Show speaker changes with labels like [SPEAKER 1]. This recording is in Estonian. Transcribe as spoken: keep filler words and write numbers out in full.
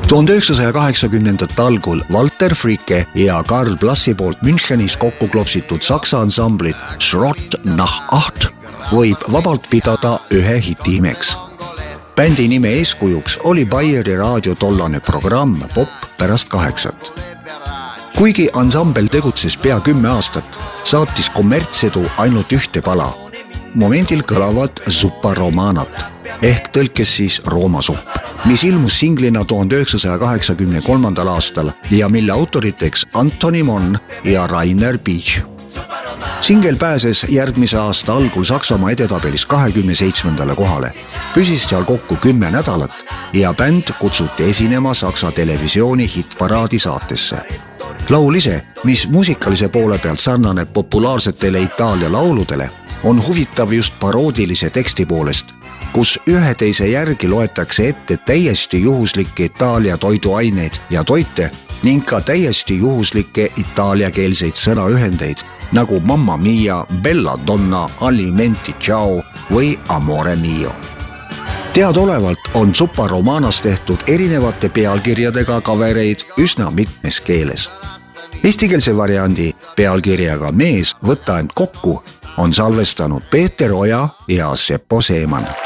[SPEAKER 1] tuhande üheksasaja kaheksakümnendate algul Walter Fricke ja Karl Plassi poolt Münchenis kokku klopsitud saksa ansamblit Schrott nach acht võib vabalt pidada ühe hiti imeks. Bändi nime eeskujuks oli Bayeri raadio tollane programm Pop pärast kaheksat. Kuigi ansambel tegutses pea kümme aastat, saatis kommertsedu ainult ühte pala. Momendil kõlavad Zuppa Romanat ehk tõlkes siis Rooma supp, mis ilmus singlina tuhande üheksasaja kaheksakümne kolmandal aastal ja mille autoriteks Antoni Mon ja Rainer Beach. Singel pääses järgmise aasta algul Saksamaa edetabelis kahekümne seitsmendale kohale. Püsis seal kokku kümme nädalat ja bänd kutsuti esinema Saksa televisiooni hitparaadi saatesse. Laul ise, mis muusikalise poole pealt sarnaneb populaarsetele Itaalia lauludele, on huvitav just paroodilise teksti poolest, kus ühe teise järgi loetakse ette täiesti juhuslikke Itaalia toiduaineid ja toite ning ka täiesti juhuslikke itaaliakeelseid sõnaühendeid nagu Mamma Mia, Bella Donna, Alimenti Ciao või Amore Mio. Teadaolevalt on Zuppa Romanas tehtud erinevate pealkirjadega kavereid üsna mitmes keeles. Eestikeelse variandi pealkirjaga Mees võta end kokku on salvestanud Peeter Oja ja Seppo Seeman.